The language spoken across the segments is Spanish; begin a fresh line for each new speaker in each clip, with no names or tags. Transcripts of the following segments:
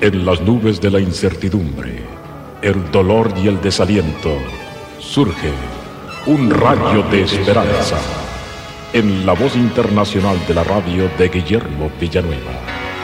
En las nubes de la incertidumbre, el dolor y el desaliento, surge un rayo de esperanza en la voz internacional de la radio de Guillermo Villanueva.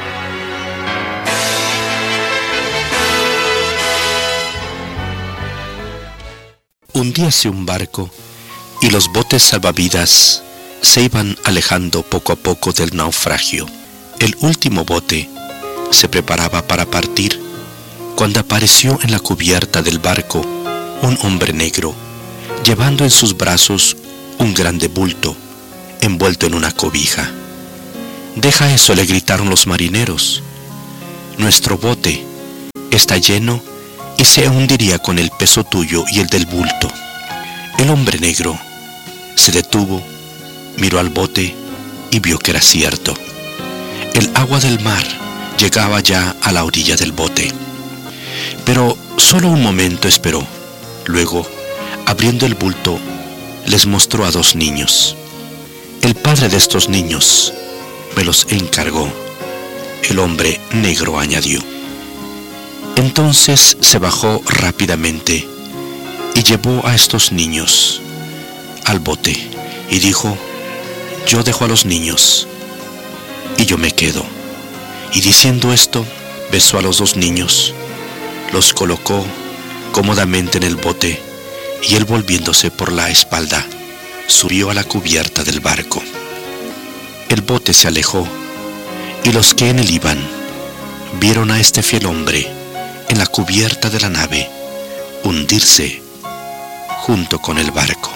Hundíase un barco y los botes salvavidas se iban alejando poco a poco del naufragio. El último bote se preparaba para partir cuando apareció en la cubierta del barco un hombre negro, llevando en sus brazos un grande bulto, envuelto en una cobija. «Deja eso», le gritaron los marineros. «Nuestro bote está lleno y se hundiría con el peso tuyo y el del bulto». El hombre negro se detuvo, miró al bote y vio que era cierto. El agua del mar llegaba ya a la orilla del bote. Pero solo un momento esperó. Luego, abriendo el bulto, les mostró a 2 niños. «El padre de estos niños me los encargó», el hombre negro añadió. Entonces se bajó rápidamente y llevó a estos niños al bote y dijo: «Yo dejo a los niños y yo me quedo». Y diciendo esto, besó a los 2 niños, los colocó cómodamente en el bote y él, volviéndose por la espalda, subió a la cubierta del barco. El bote se alejó y los que en él iban vieron a este fiel hombre en la cubierta de la nave hundirse junto con el barco.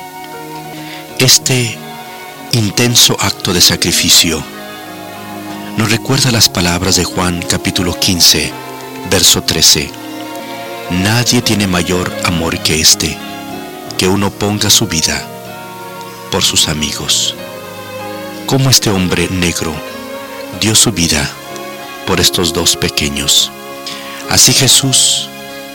Este intenso acto de sacrificio nos recuerda las palabras de Juan capítulo 15, verso 13. «Nadie tiene mayor amor que este, que uno ponga su vida por sus amigos». Como este hombre negro dio su vida por estos 2 pequeños, así Jesús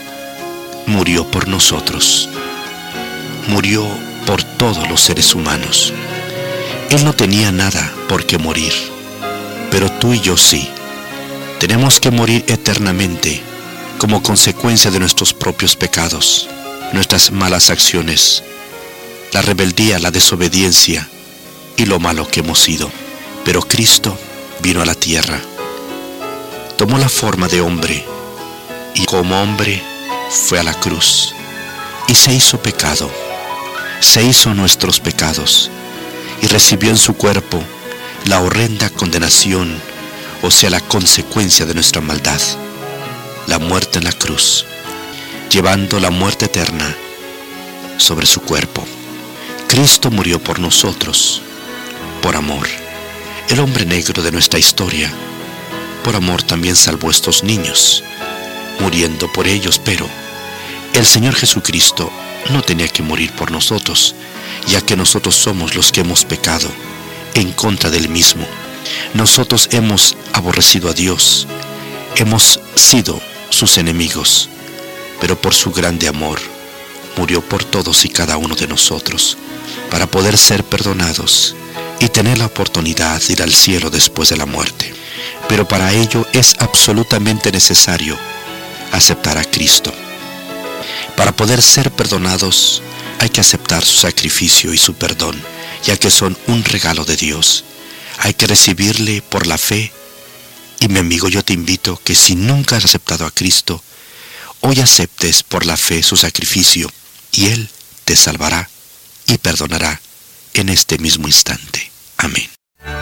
murió por nosotros, murió por todos los seres humanos. Él no tenía nada por qué morir, pero tú y yo sí. Tenemos que morir eternamente como consecuencia de nuestros propios pecados, nuestras malas acciones, la rebeldía, la desobediencia y lo malo que hemos sido. Pero Cristo vino a la tierra, tomó la forma de hombre y como hombre fue a la cruz y se hizo pecado, se hizo nuestros pecados y recibió en su cuerpo la horrenda condenación, o sea, la consecuencia de nuestra maldad, la muerte en la cruz, llevando la muerte eterna sobre su cuerpo. Cristo murió por nosotros, por amor. El hombre negro de nuestra historia, por amor también salvó a estos niños, muriendo por ellos, pero el Señor Jesucristo no tenía que morir por nosotros, ya que nosotros somos los que hemos pecado en contra del mismo. Nosotros hemos aborrecido a Dios, hemos sido sus enemigos, pero por su grande amor murió por todos y cada uno de nosotros, para poder ser perdonados y tener la oportunidad de ir al cielo después de la muerte. Pero para ello es absolutamente necesario aceptar a Cristo. Para poder ser perdonados hay que aceptar su sacrificio y su perdón, ya que son un regalo de Dios. Hay que recibirle por la fe. Y mi amigo, yo te invito que si nunca has aceptado a Cristo, hoy aceptes por la fe su sacrificio y Él te salvará y perdonará en este mismo instante. Amén.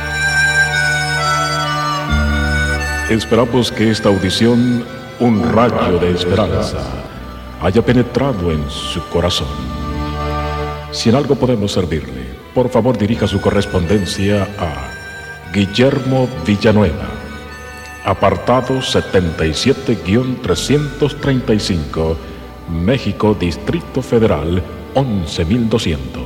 Esperamos que esta audición, un rayo de esperanza, haya penetrado en su corazón. Si en algo podemos servirle, por favor dirija su correspondencia a Guillermo Villanueva, apartado 77-335, México, Distrito Federal, 11200.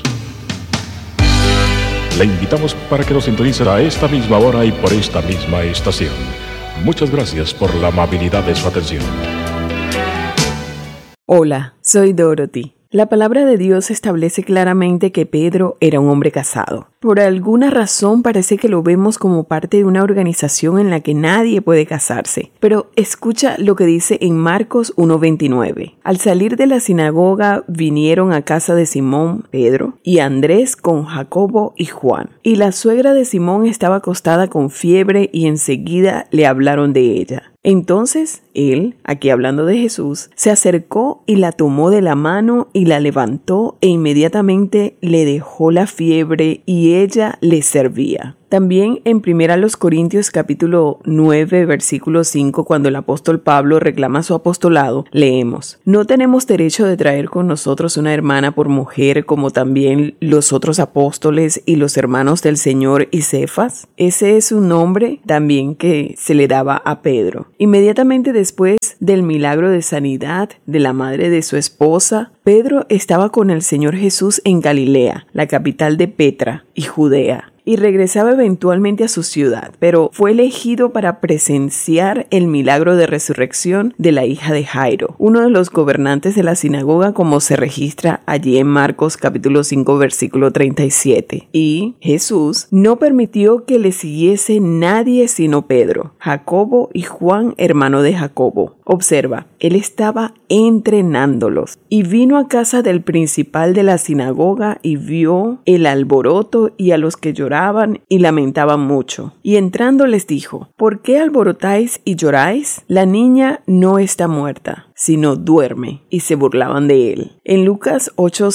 Le invitamos para que nos sintonice a esta misma hora y por esta misma estación. Muchas gracias por la amabilidad de su atención.
Hola, soy Dorothy. La palabra de Dios establece claramente que Pedro era un hombre casado. Por alguna razón parece que lo vemos como parte de una organización en la que nadie puede casarse. Pero escucha lo que dice en Marcos 1:29. Al salir de la sinagoga vinieron a casa de Simón, Pedro, y Andrés con Jacobo y Juan. Y la suegra de Simón estaba acostada con fiebre y enseguida le hablaron de ella. Entonces él, aquí hablando de Jesús, se acercó y la tomó de la mano y la levantó e inmediatamente le dejó la fiebre y ella le servía. También en 1 Corintios capítulo 9 versículo 5, cuando el apóstol Pablo reclama su apostolado, leemos: No tenemos derecho de traer con nosotros una hermana por mujer, como también los otros apóstoles y los hermanos del Señor y Cefas. Ese es un nombre también que se le daba a Pedro. Inmediatamente después del milagro de sanidad de la madre de su esposa, Pedro estaba con el Señor Jesús en Galilea, la capital de Petra y Judea, y regresaba eventualmente a su ciudad, pero fue elegido para presenciar el milagro de resurrección de la hija de Jairo, uno de los gobernantes de la sinagoga, como se registra allí en Marcos capítulo 5 versículo 37. Y Jesús no permitió que le siguiese nadie sino Pedro, Jacobo y Juan, hermano de Jacobo. Observa, él estaba entrenándolos y vino a casa del principal de la sinagoga y vio el alboroto y a los que lloraban y lamentaban mucho. Y entrando les dijo: ¿Por qué alborotáis y lloráis? La niña no está muerta, sino duerme. Y se burlaban de él. En Lucas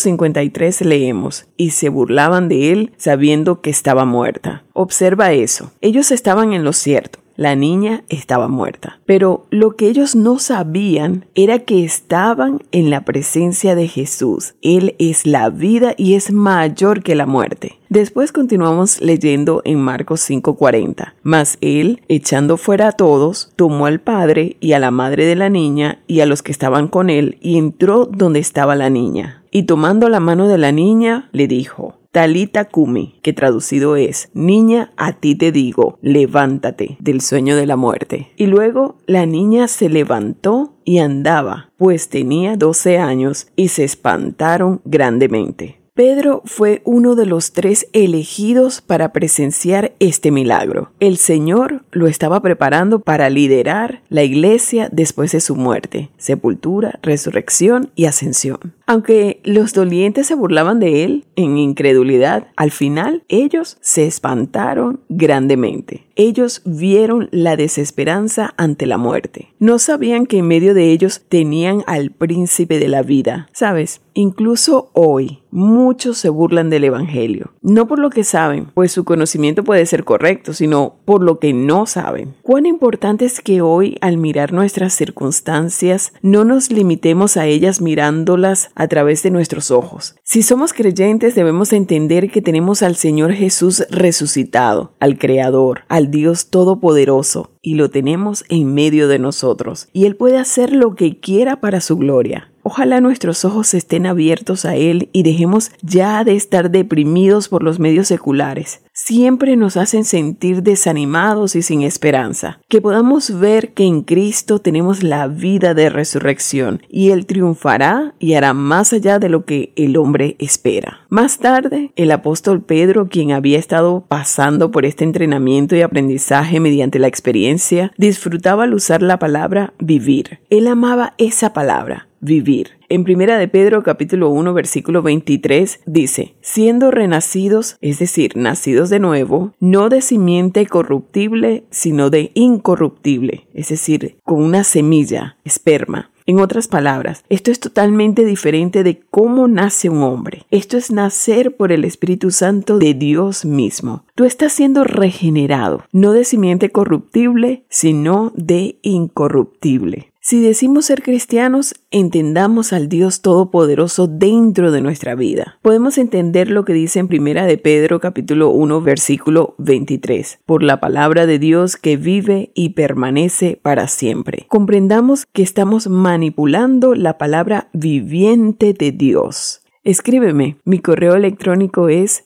8:53 leemos: y se burlaban de él sabiendo que estaba muerta. Observa eso. Ellos estaban en lo cierto. La niña estaba muerta. Pero lo que ellos no sabían era que estaban en la presencia de Jesús. Él es la vida y es mayor que la muerte. Después continuamos leyendo en Marcos 5:40. Mas él, echando fuera a todos, tomó al padre y a la madre de la niña y a los que estaban con él y entró donde estaba la niña. Y tomando la mano de la niña, le dijo: Talita cumi, que traducido es: niña, a ti te digo, levántate del sueño de la muerte. Y luego la niña se levantó y andaba, pues tenía 12 años, y se espantaron grandemente. Pedro fue uno de los 3 elegidos para presenciar este milagro. El Señor lo estaba preparando para liderar la iglesia después de su muerte, sepultura, resurrección y ascensión. Aunque los dolientes se burlaban de él en incredulidad, al final ellos se espantaron grandemente. Ellos vieron la desesperanza ante la muerte. No sabían que en medio de ellos tenían al príncipe de la vida. ¿Sabes? Incluso hoy, muchos se burlan del evangelio. No por lo que saben, pues su conocimiento puede ser correcto, sino por lo que no saben. Cuán importante es que hoy, al mirar nuestras circunstancias, no nos limitemos a ellas mirándolas a través de nuestros ojos. Si somos creyentes, debemos entender que tenemos al Señor Jesús resucitado, al Creador, al Dios Todopoderoso, y lo tenemos en medio de nosotros. Y Él puede hacer lo que quiera para su gloria. Ojalá nuestros ojos estén abiertos a Él y dejemos ya de estar deprimidos por los medios seculares. Siempre nos hacen sentir desanimados y sin esperanza. Que podamos ver que en Cristo tenemos la vida de resurrección y Él triunfará y hará más allá de lo que el hombre espera. Más tarde, el apóstol Pedro, quien había estado pasando por este entrenamiento y aprendizaje mediante la experiencia, disfrutaba al usar la palabra vivir. Él amaba esa palabra, vivir. En 1 de Pedro capítulo 1 versículo 23 dice: siendo renacidos, es decir, nacidos de nuevo, no de simiente corruptible, sino de incorruptible, es decir, con una semilla, esperma. En otras palabras, esto es totalmente diferente de cómo nace un hombre. Esto es nacer por el Espíritu Santo de Dios mismo. Tú estás siendo regenerado, no de simiente corruptible, sino de incorruptible. Si decimos ser cristianos, entendamos al Dios Todopoderoso dentro de nuestra vida. Podemos entender lo que dice en 1 de Pedro capítulo 1 versículo 23. Por la palabra de Dios que vive y permanece para siempre. Comprendamos que estamos manipulando la palabra viviente de Dios. Escríbeme, mi correo electrónico es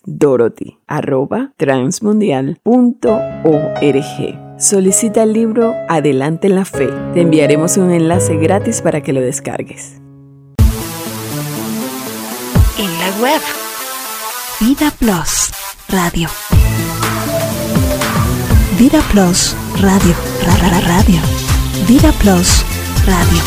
dorothy@transmundial.org. Solicita el libro Adelante en la Fe. Te enviaremos un enlace gratis para que lo descargues.
la web.
Vida Plus Radio. Vida Plus Radio. Radio. Vida Plus Radio.